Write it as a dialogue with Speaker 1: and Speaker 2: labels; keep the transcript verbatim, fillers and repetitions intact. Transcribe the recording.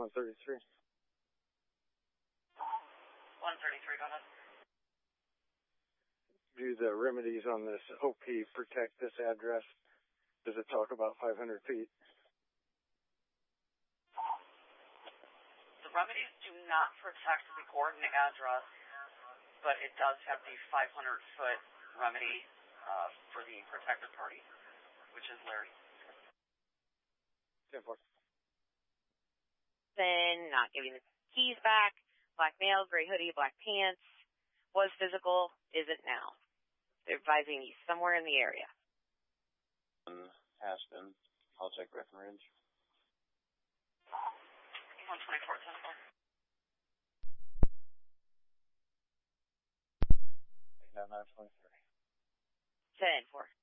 Speaker 1: one thirty-three.
Speaker 2: one thirty-three, go ahead.
Speaker 1: Do the remedies on this O P protect this address? Does it talk about five hundred feet?
Speaker 2: The remedies do not protect the coordinate address, but it does have the five hundred foot remedy uh, for the protected party, which is Larry.
Speaker 1: ten four.
Speaker 3: Then not giving the keys back, black male, gray hoodie, black pants, was physical, isn't now. They're advising he's somewhere in the area.
Speaker 4: Has been. I'll check Breckenridge.
Speaker 2: one twenty-four, ten four.
Speaker 4: nine twenty-three.
Speaker 3: ten four.